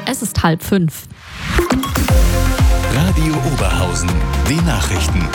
Es ist 4:30. Radio Oberhausen, die Nachrichten.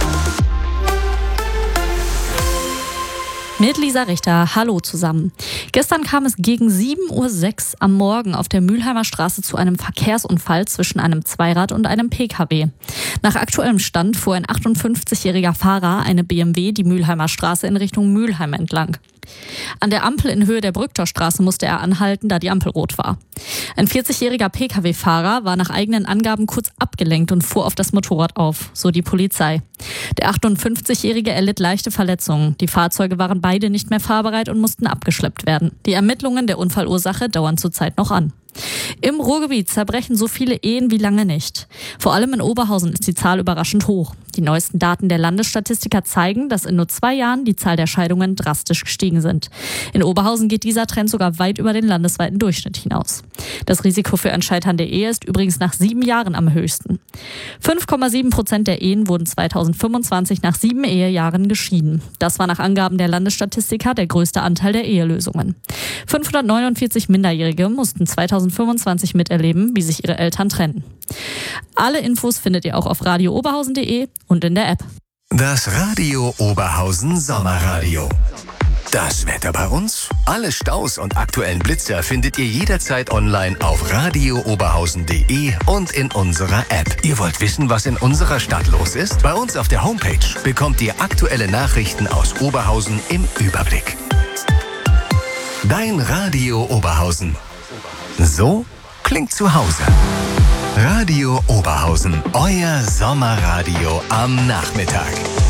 Mit Lisa Richter, hallo zusammen. Gestern kam es gegen 7:06 Uhr am Morgen auf der Mülheimer Straße zu einem Verkehrsunfall zwischen einem Zweirad und einem Pkw. Nach aktuellem Stand fuhr ein 58-jähriger Fahrer eine BMW die Mülheimer Straße in Richtung Mülheim entlang. An der Ampel in Höhe der Brückter Straße musste er anhalten, da die Ampel rot war. Ein 40-jähriger Pkw-Fahrer war nach eigenen Angaben kurz abgelenkt und fuhr auf das Motorrad auf, so die Polizei. Der 58-jährige erlitt leichte Verletzungen. Die Fahrzeuge waren beide nicht mehr fahrbereit und mussten abgeschleppt werden. Die Ermittlungen der Unfallursache dauern zurzeit noch an. Im Ruhrgebiet zerbrechen so viele Ehen wie lange nicht. Vor allem in Oberhausen ist die Zahl überraschend hoch. Die neuesten Daten der Landesstatistiker zeigen, dass in nur 2 Jahren die Zahl der Scheidungen drastisch gestiegen sind. In Oberhausen geht dieser Trend sogar weit über den landesweiten Durchschnitt hinaus. Das Risiko für ein scheiternde Ehe ist übrigens nach 7 Jahren am höchsten. 5,7% der Ehen wurden 2025 nach 7 Ehejahren geschieden. Das war nach Angaben der Landesstatistiker der größte Anteil der Ehelösungen. 549 Minderjährige mussten 2025 miterleben, wie sich ihre Eltern trennen. Alle Infos findet ihr auch auf radiooberhausen.de und in der App. Das Radio Oberhausen Sommerradio. Das Wetter bei uns? Alle Staus und aktuellen Blitzer findet ihr jederzeit online auf radiooberhausen.de und in unserer App. Ihr wollt wissen, was in unserer Stadt los ist? Bei uns auf der Homepage bekommt ihr aktuelle Nachrichten aus Oberhausen im Überblick. Dein Radio Oberhausen. So klingt zu Hause. Radio Oberhausen, euer Sommerradio am Nachmittag.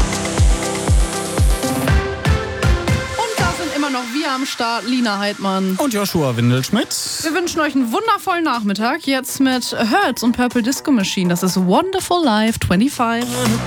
Und da sind immer noch wir am Start, Lina Heidmann und Joshua Windelschmidt. Wir wünschen euch einen wundervollen Nachmittag. Jetzt mit Hurts und Purple Disco Machine. Das ist Wonderful Life 25.